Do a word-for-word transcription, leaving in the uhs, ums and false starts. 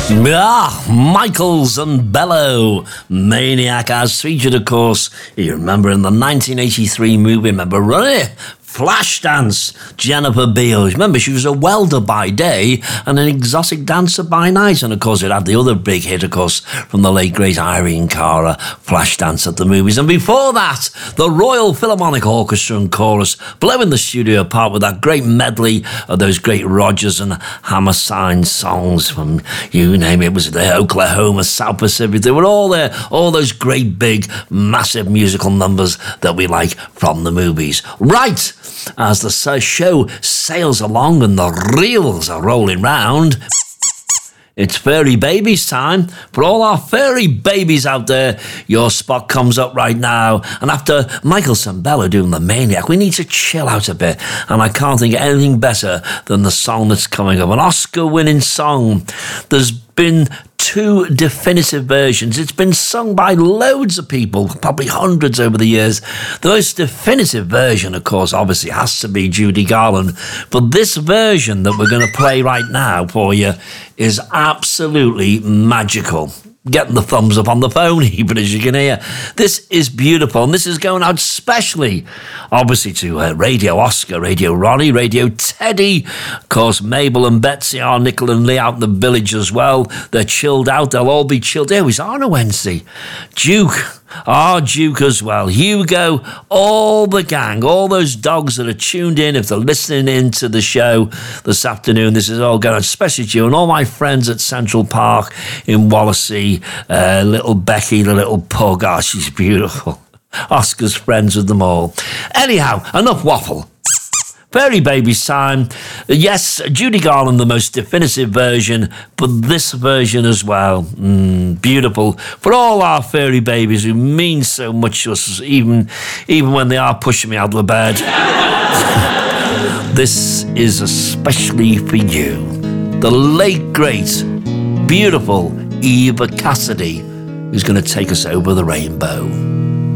Ah, Michaels and Bello, Maniac, as featured, of course, you remember in the nineteen eighty-three movie, remember, running it? Flashdance, Jennifer Beals. Remember, she was a welder by day and an exotic dancer by night. And, of course, it had the other big hit, of course, from the late, great Irene Cara, Flashdance at the movies. And before that, the Royal Philharmonic Orchestra and Chorus blowing the studio apart with that great medley of those great Rodgers and Hammerstein songs from, you name it, was there, Oklahoma, South Pacific. They were all there, all those great, big, massive musical numbers that we like from the movies. Right! As the show sails along and the reels are rolling round, it's furry babies time. For all our furry babies out there, your spot comes up right now. And after Michael Sembello doing the Maniac, we need to chill out a bit. And I can't think of anything better than the song that's coming up. An Oscar-winning song. There's been two definitive versions. It's been sung by loads of people, probably hundreds over the years. The most definitive version, of course, obviously has to be Judy Garland. But this version that we're going to play right now for you is absolutely magical. Getting the thumbs up on the phone, even, as you can hear. This is beautiful, and this is going out specially, obviously, to uh, Radio Oscar, Radio Ronnie, Radio Teddy. Of course, Mabel and Betsy are, Nickel and Lee out in the village as well. They're chilled out. They'll all be chilled. There was on a Wednesday. Duke. Our Duke as well, Hugo, all the gang, all those dogs that are tuned in, if they're listening in to the show this afternoon, this is all going on, especially to you and all my friends at Central Park in Wallasey, uh, little Becky, the little pug, oh, she's beautiful. Oscar's friends with them all. Anyhow, enough waffle. Fairy Babies time. Yes, Judy Garland, the most definitive version, but this version as well. Mm, beautiful. For all our fairy babies who mean so much to us, even, even when they are pushing me out of the bed. This is especially for you. The late, great, beautiful Eva Cassidy, who's going to take us over the rainbow.